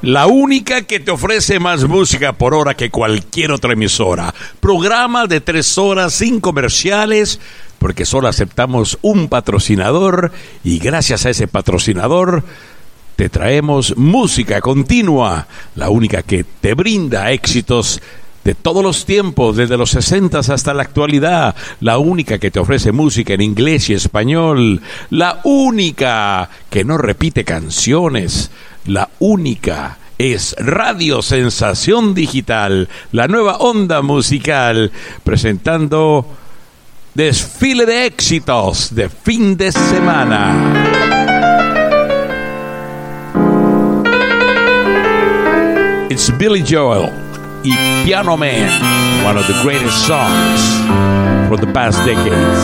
La única que te ofrece más música por hora que cualquier otra emisora. Programa de 3 horas sin comerciales, porque solo aceptamos un patrocinador y gracias a ese patrocinador te traemos música continua. La única que te brinda éxitos de todos los tiempos, desde los 60 hasta la actualidad. La única que te ofrece música en inglés y español. La única que no repite canciones. La única es Radio Sensación Digital, la nueva onda musical, presentando desfile de éxitos de fin de semana. It's Billy Joel y Piano Man, one of the greatest songs for the past decades.